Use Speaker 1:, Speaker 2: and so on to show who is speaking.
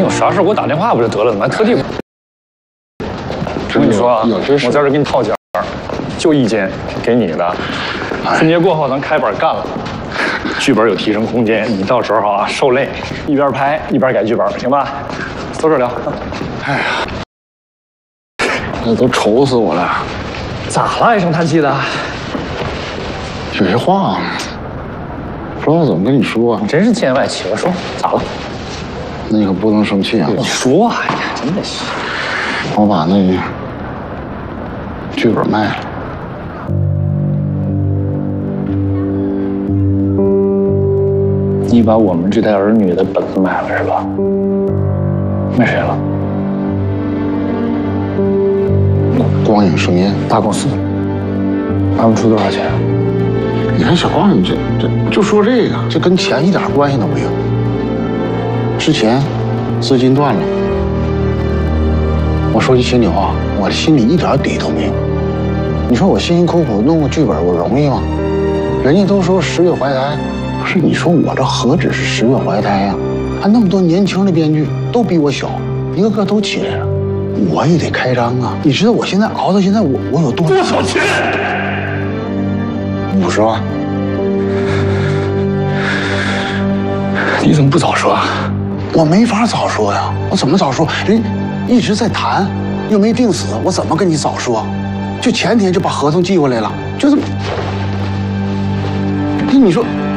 Speaker 1: 啥事给我打电话不就得了？怎么还特地？我跟你说啊，我在这给你套间儿，就一间给你的。春节过后咱开板干了，剧本有提升空间，你到时候啊受累，一边拍一边改剧本，行吧？坐这儿聊。
Speaker 2: 哎呀，那都愁死我了。
Speaker 1: 咋了？唉声叹气的？
Speaker 2: 有些话不知道怎么跟你说。
Speaker 1: 你真是见外企鹅，说咋了？
Speaker 2: 那你可不能生气啊！
Speaker 1: 你说啊，哎呀，真的是。
Speaker 2: 我把那剧本卖了。
Speaker 1: 你把我们这代儿女的本子卖了是吧？卖谁了？
Speaker 2: 光影盛宴
Speaker 1: 大公司。他们出多少钱？
Speaker 2: 你看小光，你这就说这个，这跟钱一点关系都没有。之前资金断了，我说句心里话，我心里一点底都没有。你说我辛辛苦苦弄个剧本，我容易吗？人家都说10月怀胎，不是你说我这何止是10月怀胎呀？还那么多年轻的编剧都比我小，一个个都起来了，我也得开张啊！你知道我现在熬到现在，我有多
Speaker 1: 少钱
Speaker 2: ？50万。
Speaker 1: 你怎么不早说啊？
Speaker 2: 我没法早说呀，我怎么早说？人一直在谈，又没定死，我怎么跟你早说？就前天就把合同寄过来了，就这么。你说